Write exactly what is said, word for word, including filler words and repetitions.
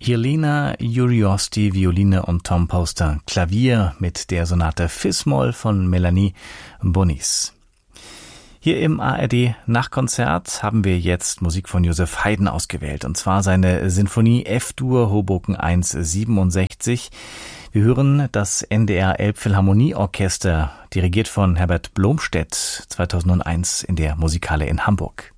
Jelena Juriosti, Violine und Tom Poster, Klavier mit der Sonate Fis-Moll von Melanie Bonis. Hier im A R D Nachtkonzert haben wir jetzt Musik von Joseph Haydn ausgewählt, und zwar seine Sinfonie F-Dur Hoboken eins siebenundsechzig. Wir hören das N D R Elbphilharmonieorchester, dirigiert von Herbert Blomstedt, zweitausendeins in der Musikhalle in Hamburg.